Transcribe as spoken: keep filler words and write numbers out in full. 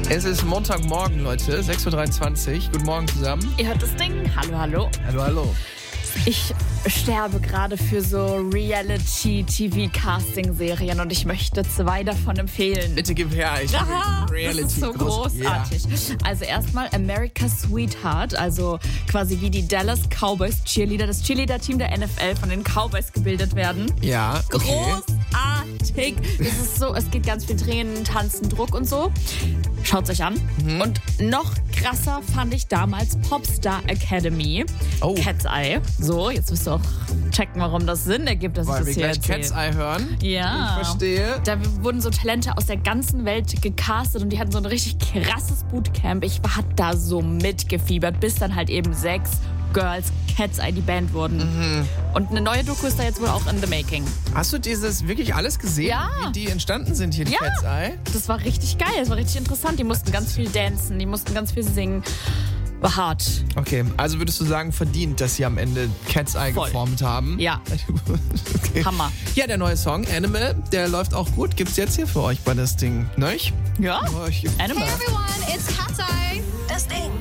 Es ist Montagmorgen, Leute, sechs Uhr dreiundzwanzig. Guten Morgen zusammen. Ihr hört das Ding. Hallo, hallo. Hallo, hallo. Ich sterbe gerade für so Reality-T V-Casting-Serien und ich möchte zwei davon empfehlen. Bitte gib her. Ich Aha, Reality. das ist so groß. großartig. Yeah. Also erstmal America's Sweetheart, also quasi wie die Dallas Cowboys Cheerleader, das Cheerleader-Team der N F L von den Cowboys gebildet werden. Ja, okay. Großartig. Es ist so, es geht ganz viel Tränen, Tanzen, Druck und so. Schaut's euch an. Mhm. Und noch krasser fand ich damals Popstar Academy. Oh. Cat's Eye. So, jetzt wirst du auch checken, warum das Sinn ergibt, dass Weil ich das wir hier gleich erzähle. Cat's Eye hören. Ja. Ich verstehe. Da wurden so Talente aus der ganzen Welt gecastet und die hatten so ein richtig krasses Bootcamp. Ich war da so mitgefiebert, bis dann halt eben sechs Girls Cat's Eye die Band wurden. Mhm. Und eine neue Doku ist da jetzt wohl auch in the making. Hast du dieses wirklich alles gesehen, Ja. wie die entstanden sind hier, die Ja. Cat's Eye? Das war richtig geil, das war richtig interessant. Die mussten ganz viel dancen, die mussten ganz viel singen. War hart. Okay, also würdest du sagen, verdient, dass sie am Ende Cat's Eye Voll. geformt haben? Ja. Okay. Hammer. Ja, der neue Song, Animal, der läuft auch gut. Gibt's jetzt hier für euch bei das Ding, ne? Ja. Oh, ich- Animal. Hey everyone, it's Cat's Eye. Das Ding.